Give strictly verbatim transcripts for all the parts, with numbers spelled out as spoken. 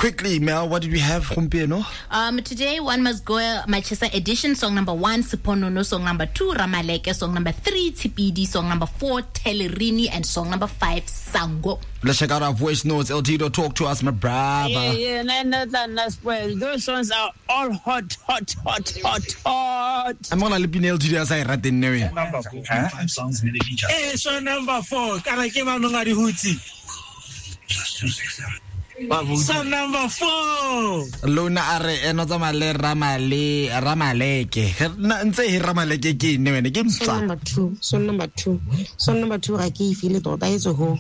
Quickly, Mel, what did we have? No? Um, today, one must go Manchester edition, song number one, Siponono, song number two, Ramaleke, song number three, Tipidi, song number four, Telerini, and song number five, Sango. Let's check out our voice notes. El Tito, talk to us, my brother. Yeah, yeah, no, no, no, no, well, those songs are all hot, hot, hot, hot, hot. I'm gonna leave El Tito as I read in there. Number four. Five songs in the feature. Eh, so number four. Can I give out Nongari Hootie? Just two, six, seven. Song number four. Luna are eno tsa male ramale ramaleke. Ntse he ramaleke ke ne wena ke mtsa. Song number two. Song number two. Song number two ga ke feel it tota itso ho.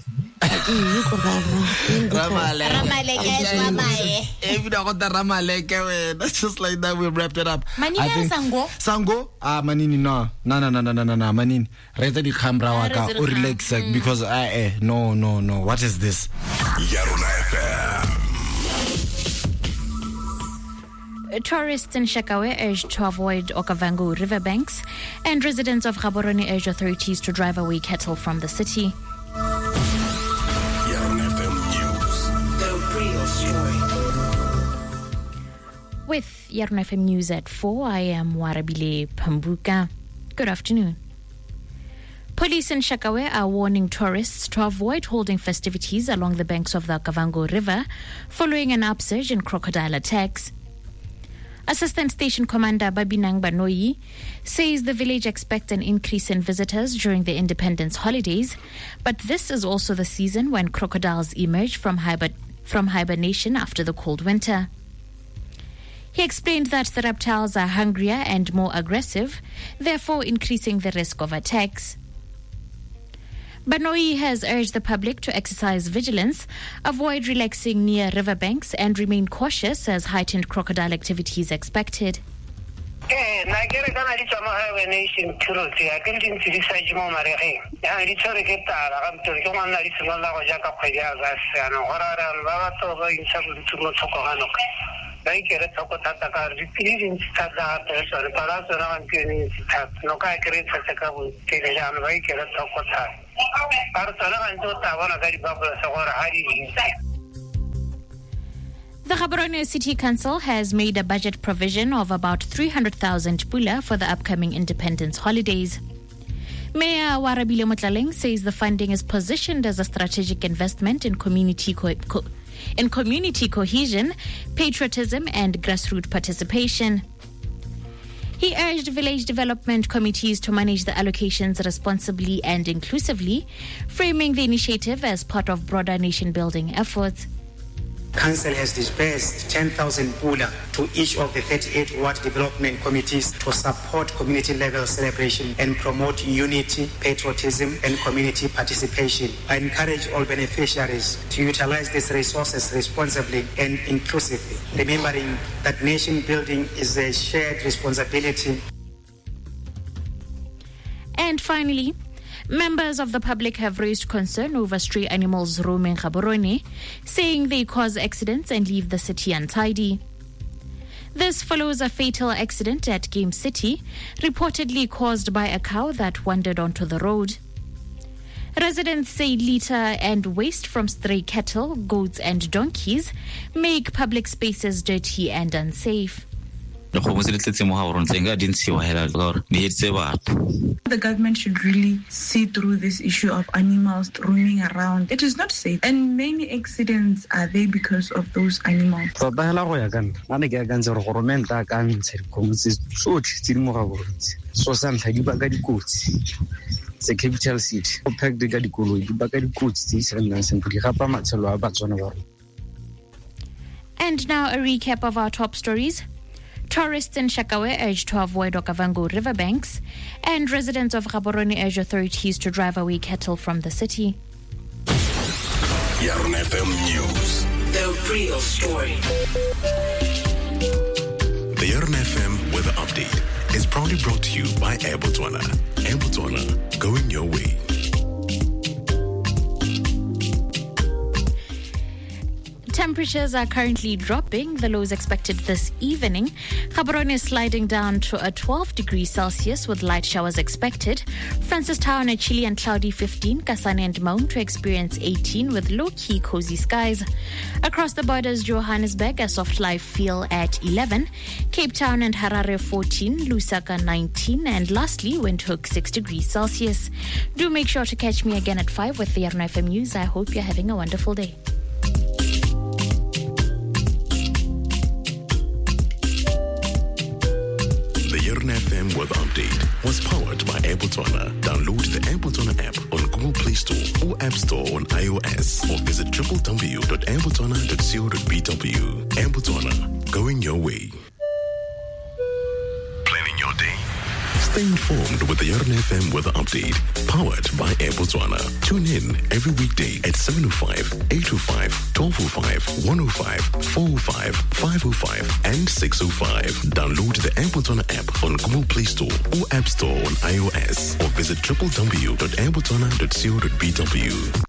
Ramale. Ramaleke swamae. If you don't got ramaleke we. That's just like that we wrapped it up. Manini Sango. Sango? Ah manini no. No no no no no no manini. Reta di camera waka o relax because I eh no no no. What is this? Yarona F M. Tourists in Shakawe urged to avoid Okavango riverbanks, and residents of Gaborone urge authorities to drive away cattle from the city. Yarona F M News. The real story. With Yarona F M News at four, I am Warabile Pambuka. Good afternoon. Police in Shakawe are warning tourists to avoid holding festivities along the banks of the Okavango River following an upsurge in crocodile attacks. Assistant Station Commander Babinang Banoi says the village expects an increase in visitors during the Independence holidays, but this is also the season when crocodiles emerge from, hiber- from hibernation after the cold winter. He explained that the reptiles are hungrier and more aggressive, therefore increasing the risk of attacks. Banoi has urged the public to exercise vigilance, avoid relaxing near riverbanks, and remain cautious as heightened crocodile activity is expected. Eh, na kere kana di tsama ha nation tourism ya ke din tsi sa jimo mare ge ya di tsore ke tala ga mto ke ngwana di simolla go ja ka kgwedi ya ga se ano gora ra ba ba to ba intsa go tsumo tsoko gano ba ikere tsoko tata ka di din tsa da ta so re para so na ke ni tsa no ka kere tsa ka bu ke le ya ba ikere tsoko ta ar tsana ga ntse ta bona ga di ba ba sa gora ha di The Gaborone City Council has made a budget provision of about three hundred thousand pula for the upcoming Independence holidays. Mayor Warabile Motlaleng says the funding is positioned as a strategic investment in community co- co- in community cohesion, patriotism, and grassroots participation. He urged village development committees to manage the allocations responsibly and inclusively, framing the initiative as part of broader nation-building efforts. Council has disbursed ten thousand pula to each of the thirty-eight ward development committees to support community-level celebration and promote unity, patriotism, and community participation. I encourage all beneficiaries to utilize these resources responsibly and inclusively, remembering that nation building is a shared responsibility. And finally, members of the public have raised concern over stray animals roaming Gaborone, saying they cause accidents and leave the city untidy. This follows a fatal accident at Game City, reportedly caused by a cow that wandered onto the road. Residents say litter and waste from stray cattle, goats, and donkeys make public spaces dirty and unsafe. The government should really see through this issue of animals roaming around. It is not safe, and many accidents are there because of those animals. So the capital city. And now a recap of our top stories. Tourists in Shakawe urged to avoid Okavango riverbanks, and residents of Gaborone urge authorities to drive away cattle from the city. Yarona F M News. The real story. The Yarona F M Weather Update is proudly brought to you by Air Botswana. Air Botswana, going your way. Temperatures are currently dropping. The low is expected this evening. Gaborone is sliding down to a twelve degrees Celsius with light showers expected. Francistown a chilly and cloudy fifteen. Kasane and Mount to experience eighteen with low-key cozy skies. Across the borders, Johannesburg a soft live feel at eleven. Cape Town and Harare fourteen. Lusaka nineteen. And lastly, Windhoek six degrees Celsius. Do make sure to catch me again at five with the R N F M News. I hope you're having a wonderful day. The R N F M Weather Update was powered by Ableton. Download the Ableton app on Google Play Store or App Store on iOS or visit w w w dot ableton dot co dot b w. Ableton, going your way. Planning your day? Stay informed with the R N F M Weather Update, powered by Ableton. Tune in every weekday at seven oh five, eight oh five, twelve oh five, one oh five, four oh five, five oh five, and six oh five. Download the Ableton app on Google Play Store or App Store on iOS or visit w w w dot ableton dot co dot b w.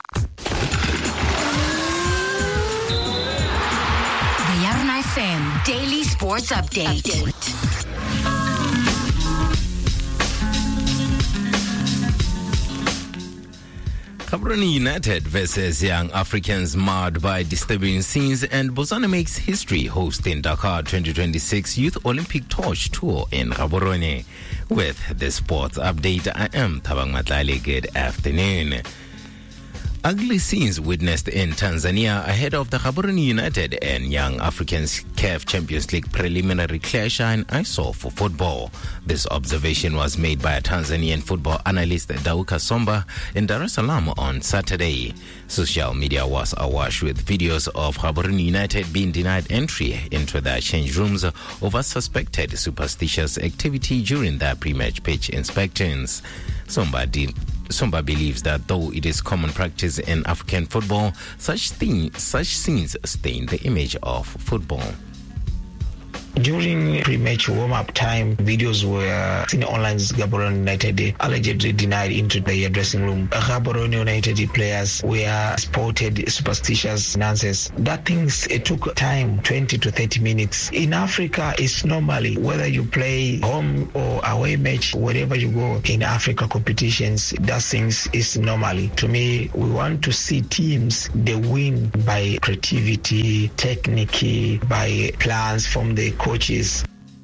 The R N F M Daily Sports Update. Update. Gaborone United versus Young Africans marred by disturbing scenes, and Botswana makes history hosting Dakar twenty twenty-six Youth Olympic Torch Tour in Gaborone. With the sports update, I am Thabang Matlali. Good afternoon. Ugly scenes witnessed in Tanzania ahead of the Gaborone United and Young Africans C A F Champions League preliminary clash in I S O for football. This observation was made by a Tanzanian football analyst Dauka Somba in Dar es Salaam on Saturday. Social media was awash with videos of Gaborone United being denied entry into their change rooms over suspected superstitious activity during their pre-match pitch inspections. Somba did Somba believes that though it is common practice in African football, such thing, such scenes stain the image of football. During pre-match warm-up time, videos were seen online. Gaborone United allegedly denied into their dressing room. Gaborone United players were spotted superstitious nonsense. That things it took time, twenty to thirty minutes. In Africa, it's normally whether you play home or away match, wherever you go in Africa competitions, that things is normally. To me, we want to see teams they win by creativity, technique, by plans from the coaches.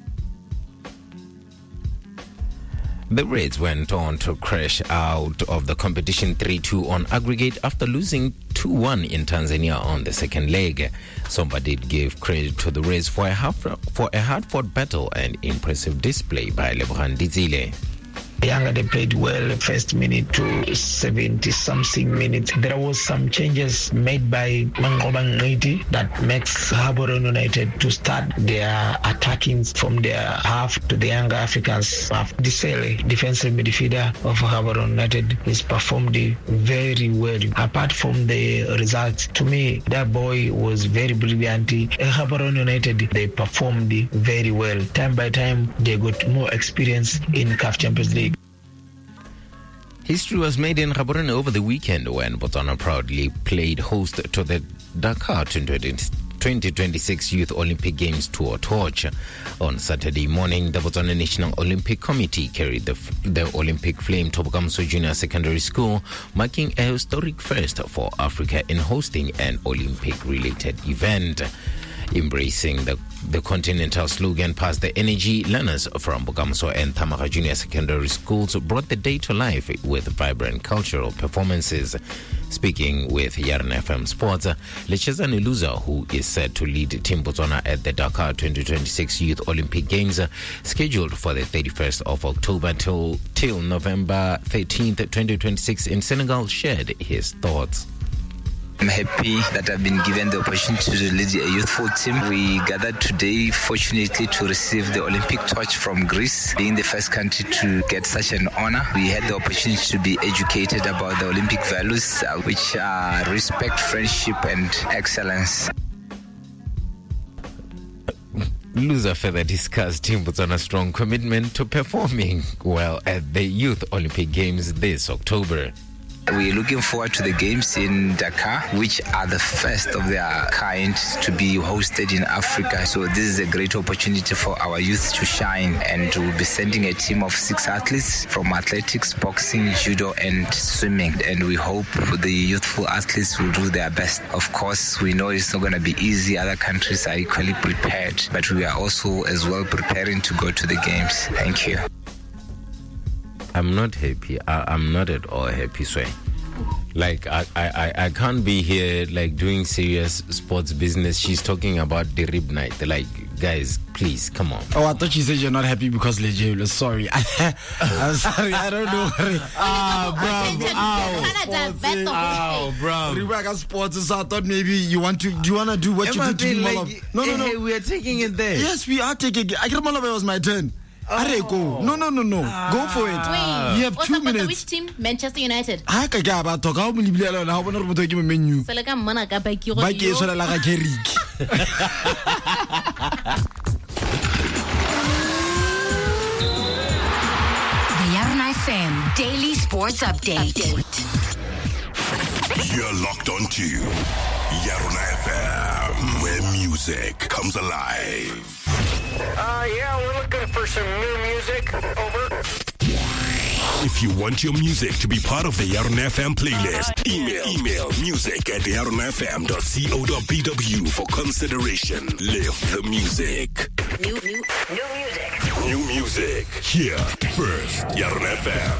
The Reds went on to crash out of the competition three two on aggregate after losing two one in Tanzania on the second leg. Somebody did give credit to the Reds for a, half, for a hard-fought battle and impressive display by Lebohang Dizile. Yanga, they played well first minute to seventy something minutes. There was some changes made by Mangoba Ngiti that makes Gaborone United to start their attacking from their half to the Young Africans half. Disele, defensive midfielder of Gaborone United, is performed very well. Apart from the results, to me, that boy was very brilliant. Gaborone United, they performed very well. Time by time, they got more experience in C A F Champions League. History was made in Gaborone over the weekend when Botswana proudly played host to the Dakar twenty twenty-six Youth Olympic Games Tour Torch. On Saturday morning, the Botswana National Olympic Committee carried the, the Olympic flame to Bokamso Junior Secondary School, marking a historic first for Africa in hosting an Olympic-related event. Embracing the, the continental slogan, Pass the Energy, learners from Bokamso and Thamara Junior Secondary Schools brought the day to life with vibrant cultural performances. Speaking with R N F M Sports, Lecheza Neluza, who is set to lead Team Botswana at the Dakar twenty twenty-six Youth Olympic Games, scheduled for the thirty-first of October till, till November thirteenth, twenty twenty-six in Senegal, shared his thoughts. I'm happy that I've been given the opportunity to lead a youthful team. We gathered today, fortunately, to receive the Olympic torch from Greece, being the first country to get such an honor. We had the opportunity to be educated about the Olympic values, uh, which are respect, friendship, and excellence. Luza further discussed Team Botswana's strong commitment to performing well at the Youth Olympic Games this October. We're looking forward to the games in Dakar, which are the first of their kind to be hosted in Africa. So this is a great opportunity for our youth to shine, and we'll be sending a team of six athletes from athletics, boxing, judo, and swimming. And we hope the youthful athletes will do their best. Of course, we know it's not going to be easy. Other countries are equally prepared, but we are also as well preparing to go to the games. Thank you. I'm not happy. I, I'm not at all happy, Sway. Like, I, I, I can't be here, like, doing serious sports business. She's talking about the rib night. Like, guys, please, come on. Oh, I thought you said you're not happy because Lejeu. Sorry. I'm sorry. I don't know. Ah, bro. Ow, bro. Rebecca Sports, so I thought maybe you want to, do you want to do what Am you I did to being me? like, No, no, no. hey, we are taking it there. Yes, we are taking it. I can't remember it was my turn. Oh. Go. No, no, no, no. Ah. Go for it. Wait, you have what's two up with minutes. which team? Manchester United. Ha ka ka ba toka o mo libile lona ha bona re botho ke mo menu. Sele ka mona ka ba ke go. Ba ke sola la ga Kerik. The Yarn F M Daily Sports Update. You're locked on to Yarn F M, where music comes alive. Uh, yeah, we're looking for some new music. Over. If you want your music to be part of the Yarn F M playlist, email email music at yarn f m dot co dot b w for consideration. Live the music. New, new, new music. New music. Here first. Yarn F M.